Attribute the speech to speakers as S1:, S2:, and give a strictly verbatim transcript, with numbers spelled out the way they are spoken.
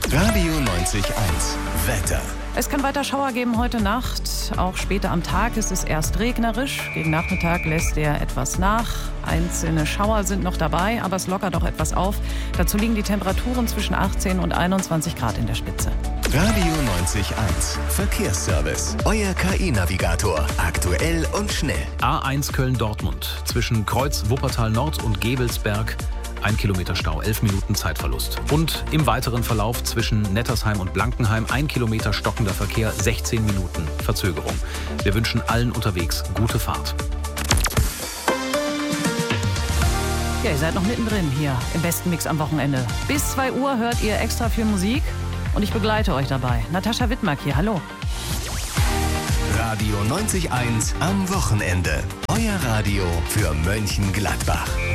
S1: Radio neunzig eins. Wetter.
S2: Es kann weiter Schauer geben heute Nacht. Auch später am Tag ist es erst regnerisch. Gegen Nachmittag lässt er etwas nach. Einzelne Schauer sind noch dabei, aber es lockert auch etwas auf. Dazu liegen die Temperaturen zwischen achtzehn und einundzwanzig Grad in der Spitze.
S1: Radio neunzig eins. Verkehrsservice. Euer K I-Navigator. Aktuell und schnell.
S3: A eins Köln-Dortmund. Zwischen Kreuz Wuppertal Nord und Gebelsberg. Ein Kilometer Stau, elf Minuten Zeitverlust. Und im weiteren Verlauf zwischen Nettersheim und Blankenheim ein Kilometer stockender Verkehr, sechzehn Minuten Verzögerung. Wir wünschen allen unterwegs gute Fahrt.
S2: Ja, ihr seid noch mittendrin hier im besten Mix am Wochenende. Bis zwei Uhr hört ihr extra viel Musik und ich begleite euch dabei. Natascha Wittmark hier, hallo.
S1: Radio neunzig eins am Wochenende. Euer Radio für Mönchengladbach.